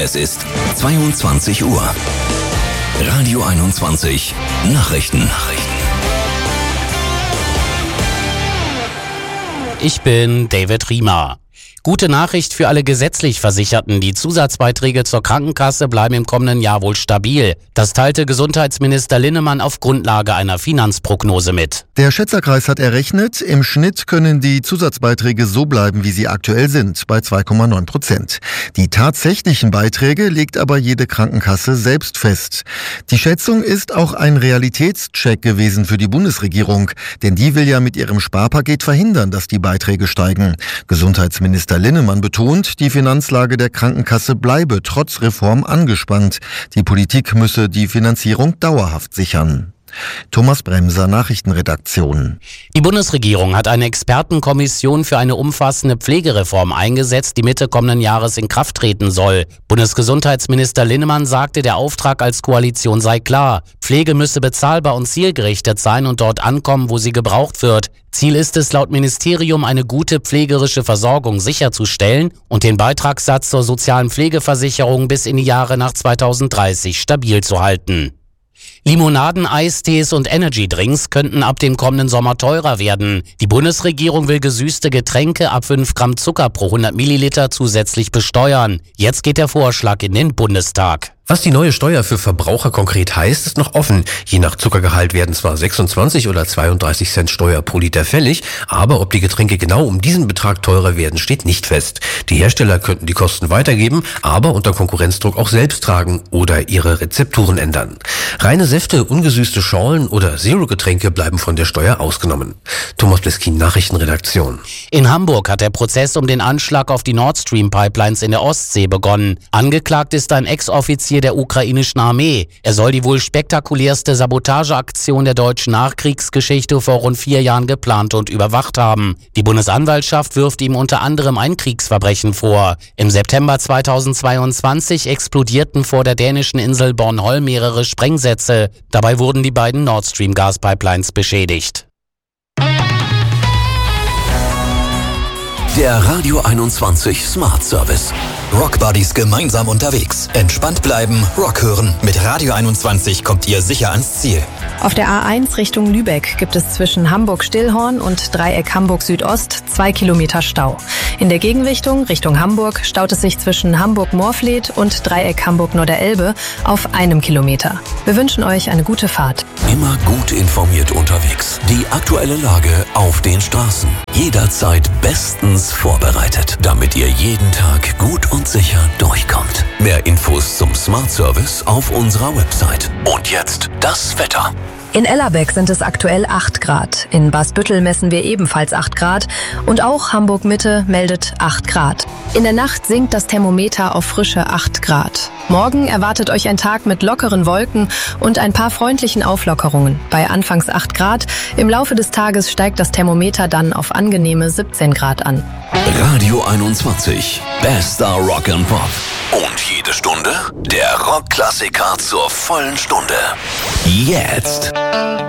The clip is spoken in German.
Es ist 22 Uhr. Radio 21 Nachrichten. Ich bin David Riemer. Gute Nachricht für alle gesetzlich Versicherten. Die Zusatzbeiträge zur Krankenkasse bleiben im kommenden Jahr wohl stabil. Das teilte Gesundheitsminister Linnemann auf Grundlage einer Finanzprognose mit. Der Schätzerkreis hat errechnet, im Schnitt können die Zusatzbeiträge so bleiben, wie sie aktuell sind, bei 2,9%. Die tatsächlichen Beiträge legt aber jede Krankenkasse selbst fest. Die Schätzung ist auch ein Realitätscheck gewesen für die Bundesregierung, denn die will ja mit ihrem Sparpaket verhindern, dass die Beiträge steigen. Gesundheitsminister Linnemann betont, die Finanzlage der Krankenkasse bleibe trotz Reform angespannt. Die Politik müsse die Finanzierung dauerhaft sichern. Thomas Bremser, Nachrichtenredaktion. Die Bundesregierung hat eine Expertenkommission für eine umfassende Pflegereform eingesetzt, die Mitte kommenden Jahres in Kraft treten soll. Bundesgesundheitsminister Linnemann sagte, der Auftrag als Koalition sei klar. Pflege müsse bezahlbar und zielgerichtet sein und dort ankommen, wo sie gebraucht wird. Ziel ist es, laut Ministerium eine gute pflegerische Versorgung sicherzustellen und den Beitragssatz zur sozialen Pflegeversicherung bis in die Jahre nach 2030 stabil zu halten. Limonaden, Eistees und Energydrinks könnten ab dem kommenden Sommer teurer werden. Die Bundesregierung will gesüßte Getränke ab 5 Gramm Zucker pro 100 Milliliter zusätzlich besteuern. Jetzt geht der Vorschlag in den Bundestag. Was die neue Steuer für Verbraucher konkret heißt, ist noch offen. Je nach Zuckergehalt werden zwar 26 oder 32 Cent Steuer pro Liter fällig, aber ob die Getränke genau um diesen Betrag teurer werden, steht nicht fest. Die Hersteller könnten die Kosten weitergeben, aber unter Konkurrenzdruck auch selbst tragen oder ihre Rezepturen ändern. Reine Säfte, ungesüßte Schorlen oder Zero-Getränke bleiben von der Steuer ausgenommen. Thomas Bleskin, Nachrichtenredaktion. In Hamburg hat der Prozess um den Anschlag auf die Nord Stream Pipelines in der Ostsee begonnen. Angeklagt ist ein Ex-Offizier der ukrainischen Armee. Er soll die wohl spektakulärste Sabotageaktion der deutschen Nachkriegsgeschichte vor rund 4 Jahren geplant und überwacht haben. Die Bundesanwaltschaft wirft ihm unter anderem ein Kriegsverbrechen vor. Im September 2022 explodierten vor der dänischen Insel Bornholm mehrere Sprengsätze. Dabei wurden die beiden Nord Stream Gaspipelines beschädigt. Der Radio 21 Smart Service. Rock Buddies gemeinsam unterwegs. Entspannt bleiben, Rock hören. Mit Radio 21 kommt ihr sicher ans Ziel. Auf der A1 Richtung Lübeck gibt es zwischen Hamburg-Stillhorn und Dreieck Hamburg-Südost 2 Kilometer Stau. In der Gegenrichtung Richtung Hamburg staut es sich zwischen Hamburg-Morfleet und Dreieck Hamburg-Norderelbe auf 1 Kilometer. Wir wünschen euch eine gute Fahrt. Immer gut informiert unterwegs. Die aktuelle Lage auf den Straßen. Jederzeit bestens vorbereitet, damit ihr jeden Tag gut und sicher durchkommt. Mehr Infos zum Smart Service auf unserer Website. Und jetzt das Wetter. In Ellerbeck sind es aktuell 8 Grad. In Basbüttel messen wir ebenfalls 8 Grad. Und auch Hamburg-Mitte meldet 8 Grad. In der Nacht sinkt das Thermometer auf frische 8 Grad. Morgen erwartet euch ein Tag mit lockeren Wolken und ein paar freundlichen Auflockerungen. Bei anfangs 8 Grad. Im Laufe des Tages steigt das Thermometer dann auf angenehme 17 Grad an. Radio 21. Bester Rock and Pop. Und jede Stunde der Rockklassiker zur vollen Stunde. Jetzt.